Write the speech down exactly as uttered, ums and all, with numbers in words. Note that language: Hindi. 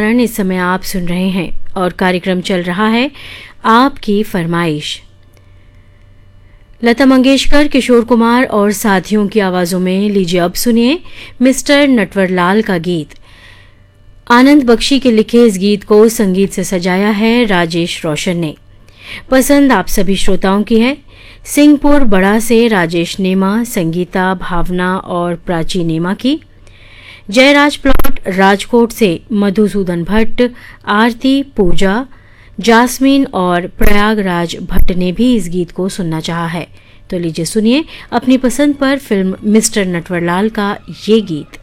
प्रसारण इस समय आप सुन रहे हैं और कार्यक्रम चल रहा है आपकी फरमाइश। लता मंगेशकर, किशोर कुमार और साथियों की आवाजों में लीजिए अब सुनिए मिस्टर नटवरलाल का गीत। आनंद बख्शी के लिखे इस गीत को संगीत से सजाया है राजेश रोशन ने। पसंद आप सभी श्रोताओं की है। सिंहपुर बड़ा से राजेश नेमा, संगीता, भावना और प्राची नेमा की। जयराज प्लॉट राजकोट से मधुसूदन भट्ट, आरती, पूजा, जास्मीन और प्रयागराज भट्ट ने भी इस गीत को सुनना चाहा है। तो लीजिए सुनिए अपनी पसंद पर फिल्म मिस्टर नटवरलाल का ये गीत।